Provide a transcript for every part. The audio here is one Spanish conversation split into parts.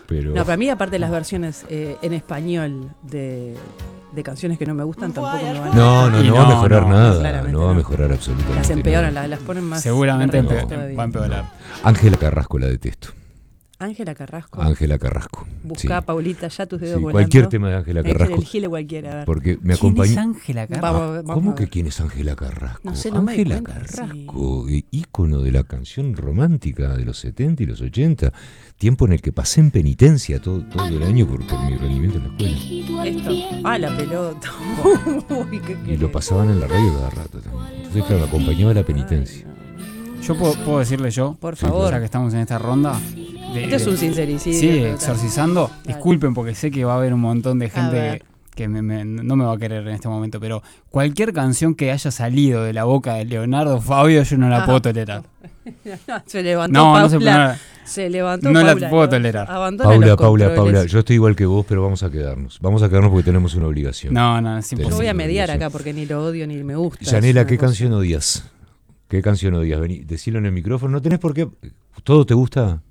Pero... No, para mí, aparte de las versiones en español de canciones que no me gustan, tampoco me van a... No va a mejorar nada. claramente No va a mejorar absolutamente Las empeoran, nada. las ponen más... Seguramente más va a empeorar. Ángela Carrasco la detesto. Ángela Carrasco. Ángela Carrasco. Buscá, sí. Paulita, ya tus dedos Sí, volando. cualquier tema de Ángela Carrasco. Elegile cualquiera, a ver. Porque me ¿Quién acompañó. es Ángela Carrasco? Vamos ¿Cómo a que ver. quién es Ángela Carrasco? No sé, no me di Ángela cuenta, Carrasco, ícono de la canción romántica de los 70 y los 80. Tiempo en el que pasé en penitencia todo el año por mi rendimiento en la escuela. Esto. Ah, la pelota. Uy, ¿qué Y querés? lo pasaban en la radio cada rato también. Entonces, claro, me acompañaba la penitencia. Yo puedo decirle yo, Por favor. ya que estamos en esta ronda. Esto es un sincericidio. Sí, total. exorcizando. Dale. Disculpen porque sé que va a haber un montón de A gente ver. que no me va a querer en este momento, pero cualquier canción que haya salido de la boca de Leonardo Fabio yo no la puedo tolerar. Se levantó No Paula. se puede. Se levantó No la Paula, puedo tolerar. Abandona los Paula, controles. yo estoy igual que vos, pero vamos a quedarnos. Vamos a quedarnos porque tenemos una obligación. No, es Yo imposible. voy a mediar obligación. acá porque ni lo odio ni me gusta. Yanela, Es una ¿qué cosa. canción odias? ¿Qué canción odias? Vení, decilo en el micrófono. ¿No tenés por qué? ¿Todo te gusta?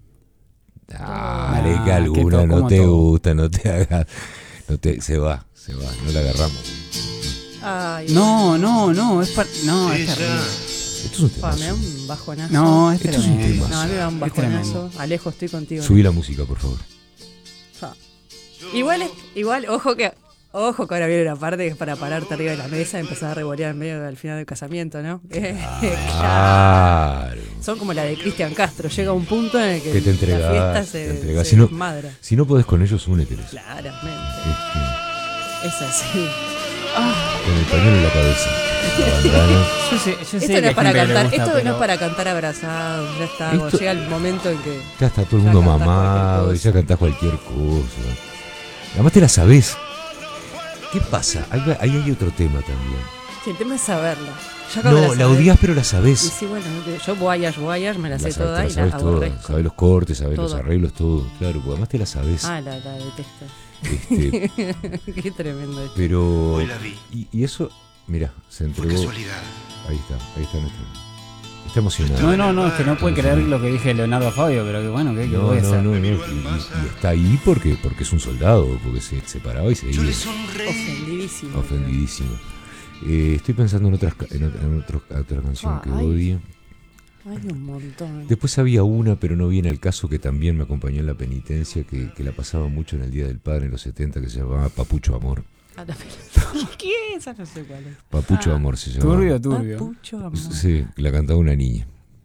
Dale, que que alguna todo, no como te todo. gusta, no te hagas. Se va, no la agarramos. Ay, No, es terrible. Esto es un pa, me da tema. un bajonazo. No, es Esto es un tremendo. tema. No, a mí me da un Es bajonazo. tremendo. Alejo, estoy contigo. Subí la música, por favor. Fa. Igual, ojo que ahora viene una parte que es para pararte arriba de la mesa y empezar a revolear en medio del final del casamiento, ¿no? Claro. Son como la de Cristian Castro. Llega un punto en el que Que te la fiesta entregás, se Si no, desmadra. si no podés con ellos, úneteles. Claramente. Es así. Con el pañuelo en la cabeza. La bandana. Yo sé Esto que no es hay para gente que le cantar, gusta, esto no pero- es para cantar abrazados, ya está. Cuando Esto- llega el momento en que Ya está todo el Ya mundo cantás mamado, cualquier y ya cosa. cantás cualquier cosa. Además te la sabés. ¿Qué pasa? Ahí hay otro tema también. sí, el tema es saberla. Ya cuando No, la sabés- odias, pero la Y sabés. sí, bueno, yo Voyage me la sé sabés, toda te y la sabés toda. aborrezco. Sabés los cortes, sabés los Todo. arreglos, todo. Claro, porque además te la sabés. Ah, la detesto. Este, Qué tremendo esto. pero. Hoy la vi. Y eso, mira, se Fue entregó. casualidad. Ahí está nuestra. Está emocionado. No, es que no puede creer lo que dije Leonardo Fabio, pero que bueno, ¿qué voy a hacer? Y está ahí porque es un soldado, porque se paraba y se Yo iba. le sonreí. Ofendidísimo. Ofendidísimo. Estoy pensando en otra canción que Ay. odie. Hay un montón. Después había una, pero no viene al caso, que también me acompañó en la penitencia, que la pasaba mucho en el Día del Padre en los 70, que se llamaba Papucho Amor. Ah, la pelota. ¿Qué? Esa no sé cuál es. Papucho Amor se llamaba. Turbio. Papucho Amor. Sí, la cantaba una niña.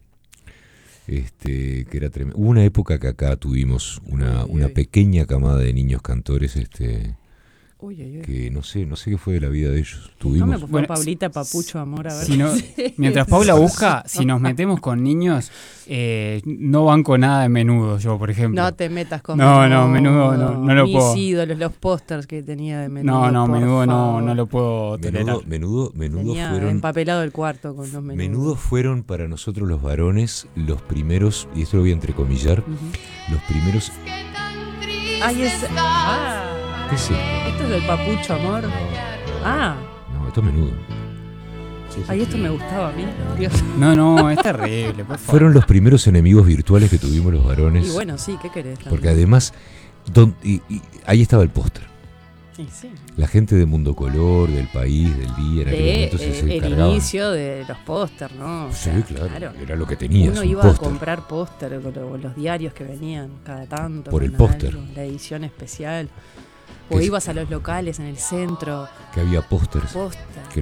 Que era tremendo. Hubo una época que acá tuvimos una pequeña camada de niños cantores, Uy. que no sé qué fue de la vida de ellos. Déjame, Tuvimos. por favor, Bueno, Paulita, Papucho Amor, a ver. Si no- mientras Paula busca, si nos metemos con niños, no banco nada de Menudo, yo, por ejemplo. No te metas con No, Menudo no lo Mis puedo. ídolos, los pósters que tenía de Menudo. No, por Menudo favor. no lo puedo tolerar. Menudo Tenía fueron. empapelado el cuarto con los Menudos. Menudo fueron para nosotros los varones los primeros, y esto lo voy a entrecomillar, Ujú. los primeros. Ay, es... Ah, ¿Qué es esto? esto es del Papucho Amor. Ah, No, esto es Menudo. Sí, ay, esto me gustaba a mí. Dios. No, es terrible, por favor. Fueron los primeros enemigos virtuales que tuvimos los varones. Y bueno, sí, ¿qué querés? Porque además, y ahí estaba el póster. Sí, sí. La gente de Mundo Color, del País, del Día, en aquel momento se el encargaban. inicio de los pósters, ¿no? O Sí, sea, claro, era lo que tenías. Uno un iba póster. a comprar póster con los diarios que venían cada tanto. Por el con póster. algo, la edición especial. Que O es- ibas a los locales en el centro, Que había pósters. póster.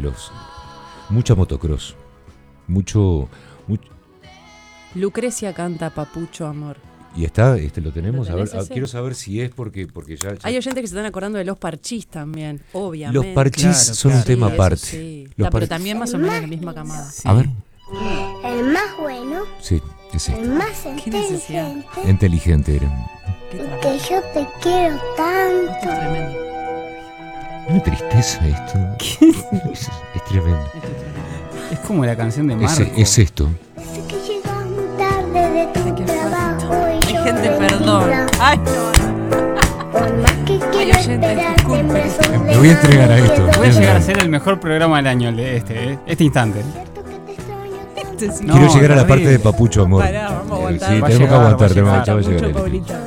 Mucha motocross. Mucho. Lucrecia canta Papucho Amor. Y está, lo tenemos. ¿Lo A ver, tenés ese? quiero saber si es porque ya. Hay oyentes que se están acordando de los parchís también, obviamente. Los parchís Claro, son claro. un tema Sí, eso aparte. sí. Los Pero par- también más o menos la misma camada. Sí. A ver, El más bueno, sí, es el este. más Qué necesidad. inteligente, Inteligente era. Qué y tremendo. que yo te quiero Esto es tanto. tremendo. Una tristeza esto. Es tremendo. Esto es tremendo. Es como la canción de Marco. Es esto. Sé que llegas muy tarde de Ay, tu qué trabajo falta. y Ay, yo gente, venida. perdón. Ay, no. Por más que quiero oyentes, esperarte en disculpen. brazos Me voy a entregar a esto. Voy a llegar a ser el mejor programa del año, el de este instante. Cierto que te extraño tanto. Este sí. No, Quiero llegar a la terrible. parte de Papucho Amor. Pará, vamos a aguantar. Sí, Va a tenemos que llegar, aguantar, va a tenemos llegar. que Mucho, llegar. Paulita.